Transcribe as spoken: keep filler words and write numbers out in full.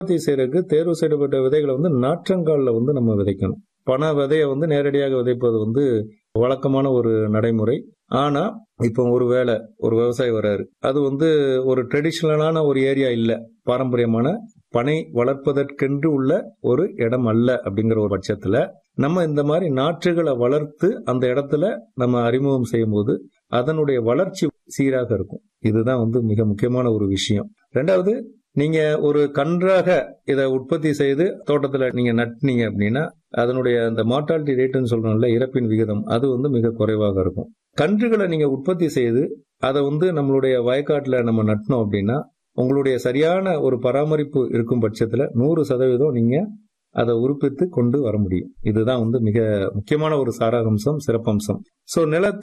உற்பத்தி செய்யறதுக்கு தேர்வு செய்யப்பட்ட விதைகளை வந்து நாற்றங்கால்ல வந்து நம்ம விதைக்கணும். பண விதையை வந்து நேரடியாக விதைப்பது வந்து வழக்கமான ஒரு நடைமுறை. ஆனா இப்போ ஒரு வேளை ஒரு விவசாயி வர்றாரு, அது வந்து ஒரு ட்ரெடிஷனலான ஒரு ஏரியா இல்ல, பாரம்பரியமான பனை வளர்ப்பதற்கென்று உள்ள ஒரு இடம் அல்ல அப்படிங்கிற ஒரு பட்சத்துல நம்ம இந்த மாதிரி நாற்றுகளை வளர்த்து அந்த இடத்துல நம்ம அறிமுகம் செய்யும் போது அதனுடைய வளர்ச்சி சீராக இருக்கும். இதுதான் வந்து மிக முக்கியமான ஒரு விஷயம். ரெண்டாவது, நீங்க ஒரு கன்றாக இதை உற்பத்தி செய்து தோட்டத்துல நீங்க நட்டினீங்க அப்படின்னா அதனுடைய அந்த மார்டாலிட்டி ரேட்டுன்னு சொல்றோம்ல, இறப்பின் விகிதம், அது வந்து மிக குறைவாக இருக்கும். கன்றுகளை நீங்க உற்பத்தி செய்து அதை வந்து நம்மளுடைய வயக்காட்டுல நம்ம நட்டினோம் அப்படின்னா உங்களுடைய சரியான ஒரு பராமரிப்பு இருக்கும் பட்சத்துல நூறு சதவீதம் நீங்க அதை உறுப்பித்து கொண்டு வர முடியும். இதுதான் வந்து மிக முக்கியமான ஒரு சாராம்சம், சிறப்பம்சம். சோ நில